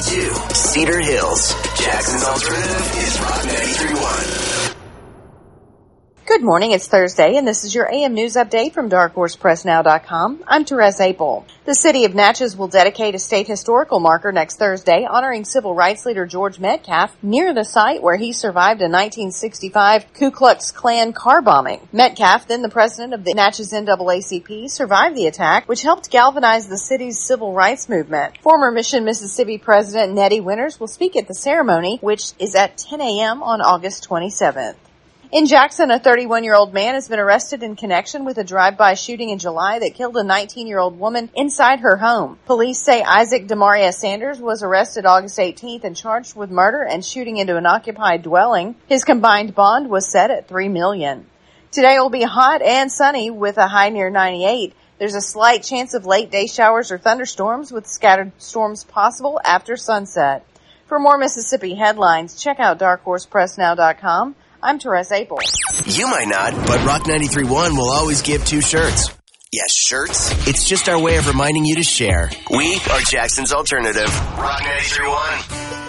to Cedar Hills. Jackson's Alternative is Rock 93.1. Good morning, it's Thursday, and this is your AM News Update from DarkHorsePressNow.com. I'm Therese Apel. The city of Natchez will dedicate a state historical marker next Thursday, honoring civil rights leader George Metcalf near the site where he survived a 1965 Ku Klux Klan car bombing. Metcalf, then the president of the Natchez NAACP, survived the attack, which helped galvanize the city's civil rights movement. Former Mission, Mississippi President Nettie Winters will speak at the ceremony, which is at 10 a.m. on August 27th. In Jackson, a 31-year-old man has been arrested in connection with a drive-by shooting in July that killed a 19-year-old woman inside her home. Police say Isaac Demaria Sanders was arrested August 18th and charged with murder and shooting into an occupied dwelling. His combined bond was set at $3 million. Today will be hot and sunny with a high near 98. There's a slight chance of late day showers or thunderstorms with scattered storms possible after sunset. For more Mississippi headlines, check out DarkHorsePressNow.com. I'm Therese Apel. You might not, but Rock 93.1 will always give 2 shirts. Yes, shirts. It's just our way of reminding you to share. We are Jackson's Alternative. Rock 93.1.